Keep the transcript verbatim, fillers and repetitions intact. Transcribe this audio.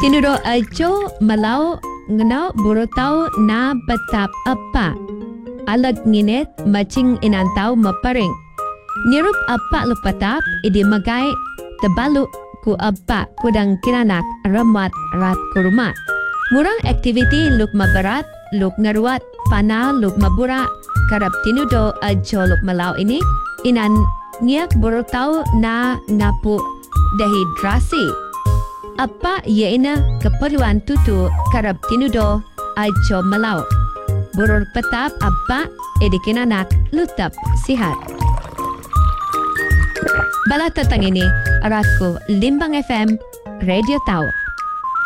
Tinudo ajo malau ngano burutau na batap apa. Alag nginit macing inantaw maparing. Nirup apa lupatap idi magay tabalu ku apa kudang kinanak ramat rat kuruma. Murang activity luk mabarat, luk ngaruat, pana luk mabura, karap tinudo ajo luk malau ini, inan ngiyak burutau na ngapu dehidrasi. Apa yaina keperluan tutu karap tinudo ajo malau. Burur petap apa edikinanak lutap sihat. Bala tatang ini aratku Limbang F M Radio Tau.